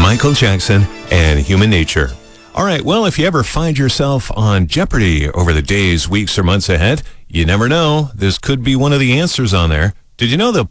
Michael Jackson and Human Nature. All right, well, if you ever find yourself on Jeopardy over the days, weeks, or months ahead, you never know. This could be one of the answers on there. Did you know the